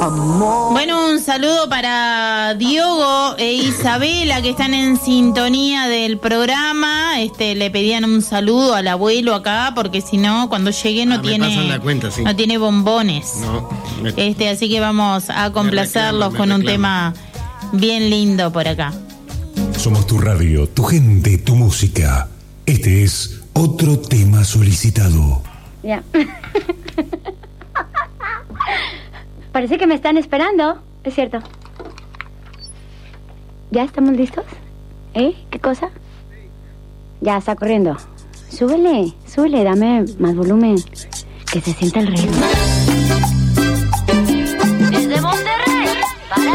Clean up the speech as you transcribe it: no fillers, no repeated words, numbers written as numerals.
Bueno, un saludo para Diogo e Isabela, que están en sintonía del programa. Le pedían un saludo al abuelo acá, porque si no, cuando llegue no tiene bombones. Así que vamos a complacerlos con un tema bien lindo por acá. Somos tu radio, tu gente, tu música. Este es otro tema solicitado. Ya. Parece que me están esperando, es cierto. ¿Ya estamos listos? ¿Qué cosa? Ya está corriendo. Súbele, dame más volumen. Que se sienta el ritmo.